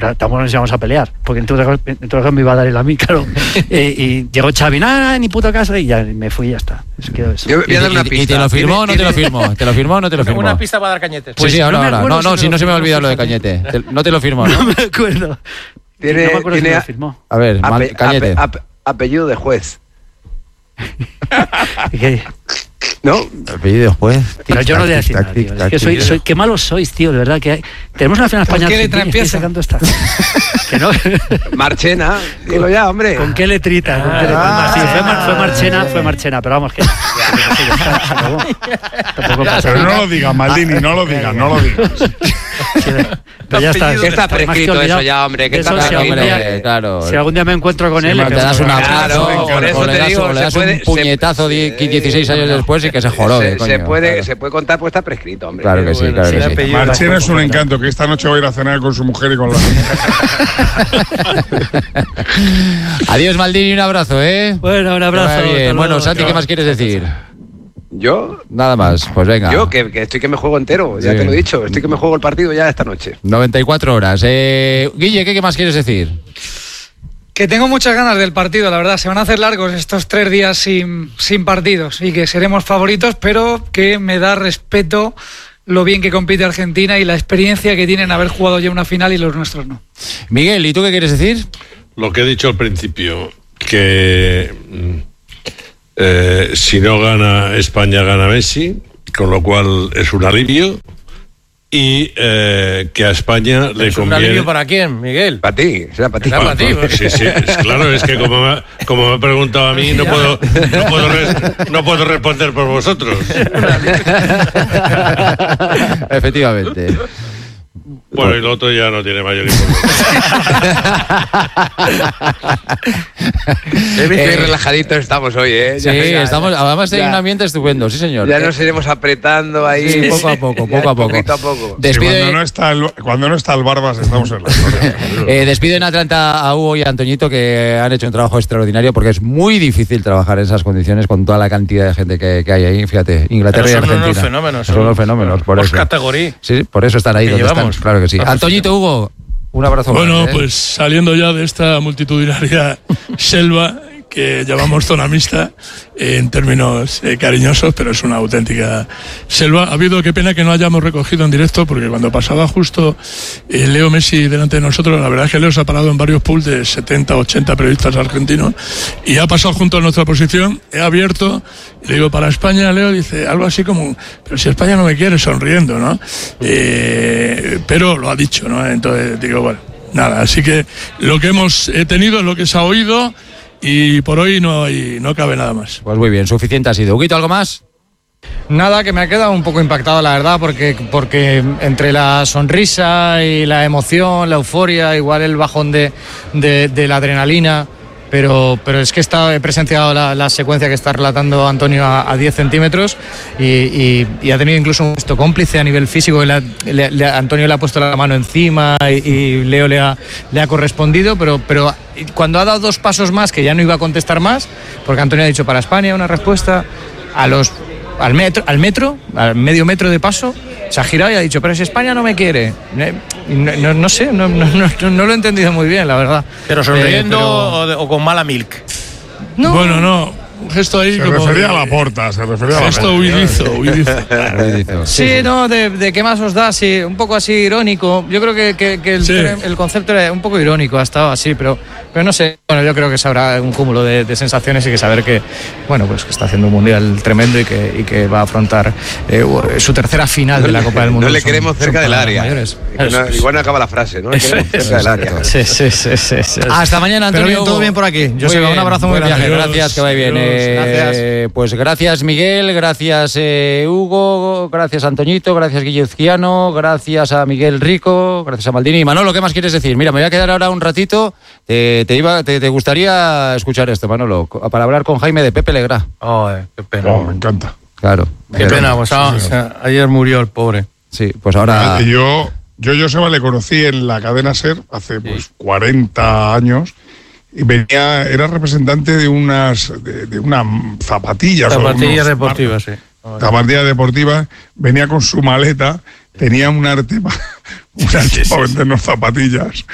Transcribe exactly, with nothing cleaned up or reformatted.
claro, tampoco nos íbamos a pelear, porque en todo caso me iba a dar el a mí, claro. eh, y llegó Xavi, nada, ni puto caso, y ya me fui y ya está. Eso quedó eso. Yo voy a dar una pista. ¿Y te lo firmó o no te lo firmó? ¿Te lo firmó o no te lo firmó? Una pista para dar Cañete. Pues sí, sí, ahora, no ahora. acuerdo, No, no, si no se me ha olvidado lo de Cañete. Cañete. No te lo firmó, ¿no? No me acuerdo. Tiene, no me acuerdo tiene si me lo firmó. A ver, ape, Cañete. ape, ape, apellido de juez. ¿Qué? ¿No? Apellido después. Pero yo no voy a decir nada, tío. Es que soy, soy, qué malos sois, tío, de verdad. Que hay, tenemos una final España. ¿Con qué letra empieza? Sacando esta. Que no. Marchena, digo ya, hombre. ¿Con qué letrita? ¿Con qué letrita? Sí, fue, Mar, fue Marchena, fue Marchena, pero vamos que. Pero no lo digas, Maldini, no lo digas, no lo digas. Pero ya está. Que está prescrito eso ya, hombre. Que está prescrito. Claro. Si algún día me encuentro con él, te das un abrazo, o le das, o le das un puñetazo dieciséis años después y que se jorode. Se puede, se puede contar, pues está prescrito, hombre. Claro que sí, claro que sí. Marchena es un encanto, que esta noche va a ir a cenar con su mujer y con la Adiós, Maldini, un abrazo, ¿eh? Bueno, un abrazo. Bueno, Santi, ¿qué más quieres decir? ¿Yo? Nada más, pues venga. Yo, que, que estoy que me juego entero, ya sí. Te lo he dicho, estoy que me juego el partido ya esta noche. noventa y cuatro horas. Eh, Guille, ¿qué, ¿qué más quieres decir? Que tengo muchas ganas del partido, la verdad. Se van a hacer largos estos tres días sin, sin partidos y que seremos favoritos, pero que me da respeto lo bien que compite Argentina y la experiencia que tienen haber jugado ya una final y los nuestros no. Miguel, ¿y tú qué quieres decir? Lo que he dicho al principio, que eh, si no gana España, gana Messi, con lo cual es un alivio. Y eh, que a España le ¿Es conviene... un alivio para quién, Miguel? Para ti, será para ti. Será para ti. Sí, sí, es claro, es que como me, como me ha preguntado a mí, no puedo, no puedo, res, no puedo responder por vosotros. Efectivamente. Bueno, y lo otro ya no tiene mayor importancia. Qué relajaditos estamos hoy, ¿eh? Sí, ya, estamos, ya, además hay ya. un ambiente estupendo, sí señor. Ya nos iremos apretando ahí. Sí, poco a poco, poco a poco. Poquito a poco. Despide... Sí, cuando, no está el, cuando no está el Barbas estamos en la historia. eh, despido en Atlanta a Hugo y a Antoñito, que han hecho un trabajo extraordinario, porque es muy difícil trabajar en esas condiciones con toda la cantidad de gente que, que hay ahí. Fíjate, Inglaterra Pero y Argentina. Son unos fenómenos. Son unos fenómenos, por eso. Categoría. Sí, por eso están ahí donde llevamos. están. Claro que sí. Antoñito, Hugo, un abrazo. Bueno, grande, ¿eh? Pues saliendo ya de esta multitudinaria selva que llamamos zona mixta eh, en términos eh, cariñosos, pero es una auténtica selva. Ha habido, qué pena que no hayamos recogido en directo, porque cuando pasaba justo eh, Leo Messi delante de nosotros, la verdad es que Leo se ha parado en varios pools de setenta, ochenta periodistas argentinos y ha pasado junto a nuestra posición, he abierto y le digo, para España, Leo, dice algo así como, pero si España no me quiere, sonriendo, ¿no? Eh, pero lo ha dicho, ¿no? Entonces digo, bueno, nada, así que lo que hemos tenido es lo que se ha oído. Y por hoy no hay, no cabe nada más. Pues muy bien, suficiente ha sido. Huguito, ¿algo más? Nada, que me ha quedado un poco impactado, la verdad, porque, porque entre la sonrisa y la emoción, la euforia, igual el bajón de, de, de la adrenalina, pero, pero es que está, he presenciado la, la secuencia que está relatando Antonio a, a diez centímetros y, y, y ha tenido incluso un gesto cómplice a nivel físico. Le, le, le, Antonio le ha puesto la mano encima y, y Leo le ha, le ha correspondido, pero, pero cuando ha dado dos pasos más, que ya no iba a contestar más, porque Antonio ha dicho para España una respuesta, a los, al, metro, al metro, al medio metro de paso, se ha girado y ha dicho, pero si España no me quiere. No, no, no sé, no, no, no, no lo he entendido muy bien, la verdad. ¿Pero sonriendo eh, pero... o, de, o con mala milk? No. Bueno, no. Un gesto ahí se como... refería de... a la porta, se refería a la gesto huidizo, huidizo. Sí, no, de, de qué más os da, sí, un poco así irónico. Yo creo que, que, que el, sí. el concepto era un poco irónico, ha estado así, pero, pero no sé. Bueno, yo creo que sabrá un cúmulo de, de sensaciones y que saber que, bueno, pues que está haciendo un mundial tremendo y que, y que va a afrontar eh, su tercera final de la Copa del Mundo. No le queremos cerca del área. No, igual no acaba la frase, ¿no? Le queremos cerca del área. Sí, sí, sí, sí, sí. Hasta mañana, Antonio. Pero bien, todo bien por aquí. Yo sé, un abrazo muy grande. Gracias, que vaya bien. Gracias. Eh, pues gracias Miguel, gracias eh, Hugo, gracias Antoñito, gracias Guilluzquiano, gracias a Miguel Rico, gracias a Maldini. Y Manolo, ¿qué más quieres decir? Mira, me voy a quedar ahora un ratito. Te, te, iba, te, te gustaría escuchar esto, Manolo, para hablar con Jaime de Pepe Legrá. Oh, qué pena. Oh, me encanta. Claro. Qué pena, pues ah, sí, sí. O sea, ayer murió el pobre. Sí, pues ahora... Yo, yo Joseba le conocí en la cadena SER hace pues sí. cuarenta años. Y venía, era representante de unas de, de una zapatillas. Zapatillas deportivas, sí. Zapatillas deportivas, venía con su maleta, tenía un arte, un arte para vendernos zapatillas.